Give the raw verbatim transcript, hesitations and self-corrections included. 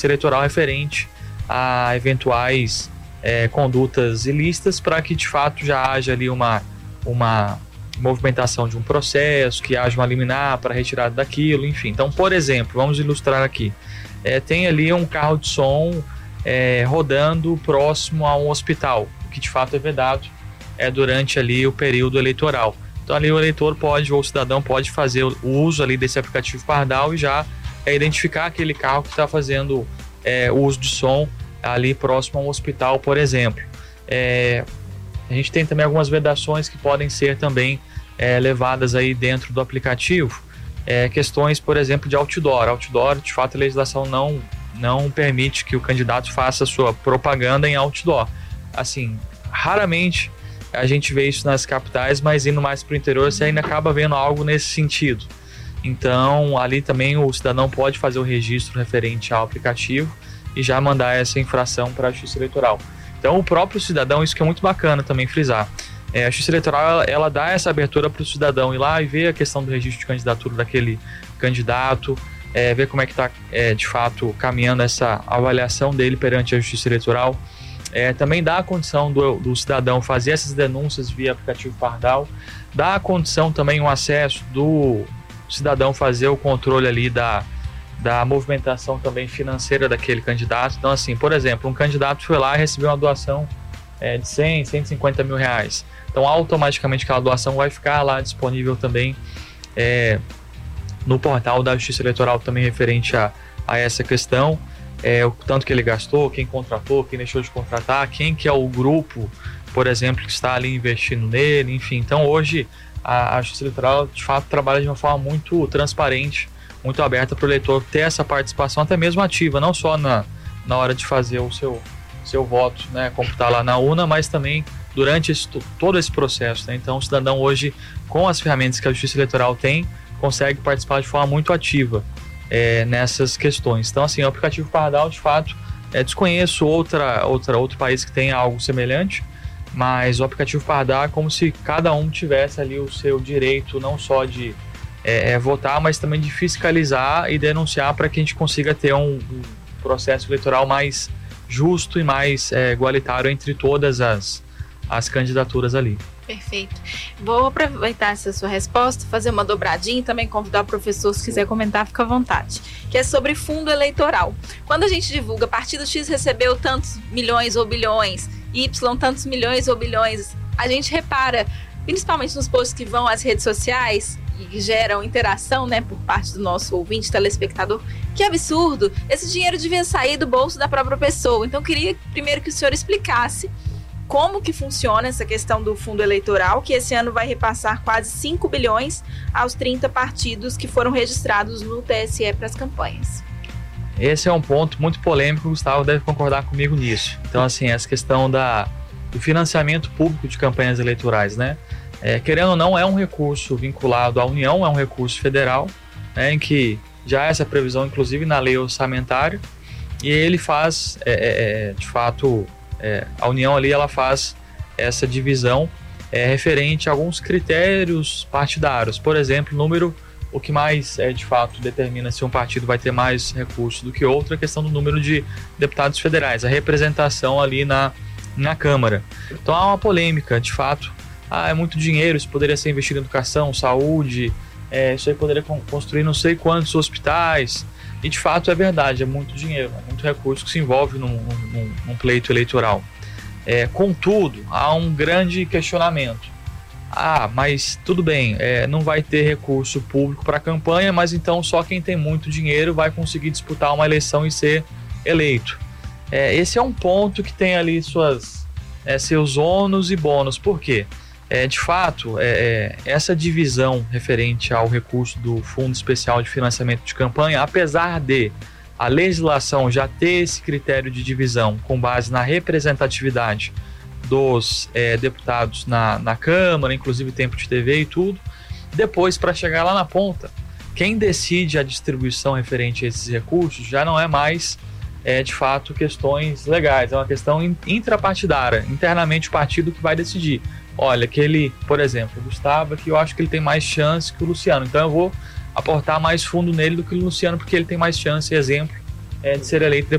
eleitoral referente a eventuais é, condutas ilícitas, para que de fato já haja ali uma, uma movimentação de um processo, que haja uma liminar para retirada daquilo, enfim. Então, por exemplo, vamos ilustrar aqui, é, tem ali um carro de som é, rodando próximo a um hospital, que de fato é vedado é, durante ali o período eleitoral. Então ali o eleitor pode, ou o cidadão pode fazer o uso ali desse aplicativo Pardal e já é, identificar aquele carro que está fazendo é, o uso de som ali próximo a um hospital, por exemplo. É, a gente tem também algumas vedações que podem ser também é, levadas aí dentro do aplicativo, é, questões, por exemplo, de outdoor. Outdoor, de fato, a legislação não, não permite que o candidato faça sua propaganda em outdoor. Assim, raramente a gente vê isso nas capitais, mas indo mais para o interior você ainda acaba vendo algo nesse sentido. Então ali também o cidadão pode fazer o registro referente ao aplicativo e já mandar essa infração para a Justiça Eleitoral. Então o próprio cidadão, isso que é muito bacana também frisar, é, a Justiça Eleitoral ela, ela dá essa abertura para o cidadão ir lá e ver a questão do registro de candidatura daquele candidato, é, ver como é que está é, de fato caminhando essa avaliação dele perante a Justiça Eleitoral. É, também dá a condição do, do cidadão fazer essas denúncias via aplicativo Pardal, dá a condição também o acesso do cidadão fazer o controle ali da, da movimentação também financeira daquele candidato. Então assim, por exemplo, um candidato foi lá e recebeu uma doação é, de cem, cento e cinquenta mil reais. Então automaticamente aquela doação vai ficar lá disponível também é, no portal da Justiça Eleitoral também referente a, a essa questão. É, o tanto que ele gastou, quem contratou, quem deixou de contratar, quem que é o grupo, por exemplo, que está ali investindo nele, enfim. Então hoje a, a Justiça Eleitoral de fato trabalha de uma forma muito transparente, muito aberta para o eleitor ter essa participação até mesmo ativa, não só na, na hora de fazer o seu, seu voto, né, computar lá na urna, mas também durante esse, todo esse processo, né? Então o cidadão hoje, com as ferramentas que a Justiça Eleitoral tem, consegue participar de forma muito ativa É, nessas questões. Então assim, o aplicativo Pardal de fato, é, desconheço outra, outra, outro país que tenha algo semelhante, mas o aplicativo Pardal é como se cada um tivesse ali o seu direito não só de é, é, votar, mas também de fiscalizar e denunciar para que a gente consiga ter um, um processo eleitoral mais justo e mais é, igualitário entre todas as, as candidaturas ali. Perfeito. Vou aproveitar essa sua resposta, fazer uma dobradinha e também convidar o professor, se quiser comentar, fica à vontade. Que é sobre fundo eleitoral. Quando a gente divulga, partido X recebeu tantos milhões ou bilhões, Y tantos milhões ou bilhões, a gente repara, principalmente nos posts que vão às redes sociais e que geram interação, né, por parte do nosso ouvinte, telespectador, que absurdo, esse dinheiro devia sair do bolso da própria pessoa. Então, eu queria primeiro que o senhor explicasse como que funciona essa questão do fundo eleitoral, que esse ano vai repassar quase cinco bilhões aos trinta partidos que foram registrados no T S E para as campanhas. Esse é um ponto muito polêmico, o Gustavo deve concordar comigo nisso. Então, assim, essa questão da, do financiamento público de campanhas eleitorais, né? É, querendo ou não, é um recurso vinculado à União, é um recurso federal, né, em que já há essa previsão, inclusive, na lei orçamentária, e ele faz, é, é, de fato... É, a União ali ela faz essa divisão é, referente a alguns critérios partidários. Por exemplo, número, o que mais é, de fato determina se um partido vai ter mais recursos do que outro, é a questão do número de deputados federais, a representação ali na, na Câmara. Então há uma polêmica, de fato, ah, é muito dinheiro, isso poderia ser investido em educação, saúde, é, isso aí poderia construir não sei quantos hospitais. E de fato é verdade, é muito dinheiro, é muito recurso que se envolve num, num, num pleito eleitoral. É, contudo, há um grande questionamento. Ah, mas tudo bem, é, não vai ter recurso público para a campanha, mas então só quem tem muito dinheiro vai conseguir disputar uma eleição e ser eleito. É, esse é um ponto que tem ali suas, é, seus ônus e bônus. Por quê? É, de fato, é, essa divisão referente ao recurso do Fundo Especial de Financiamento de Campanha, apesar de a legislação já ter esse critério de divisão com base na representatividade dos é, deputados na, na Câmara, inclusive tempo de T V e tudo, depois, para chegar lá na ponta, quem decide a distribuição referente a esses recursos já não é mais, é, de fato, questões legais, é uma questão intrapartidária, internamente o partido que vai decidir. Olha, aquele, por exemplo, o Gustavo, que eu acho que ele tem mais chance que o Luciano, então eu vou aportar mais fundo nele do que o Luciano, porque ele tem mais chance, exemplo, é, de ser eleito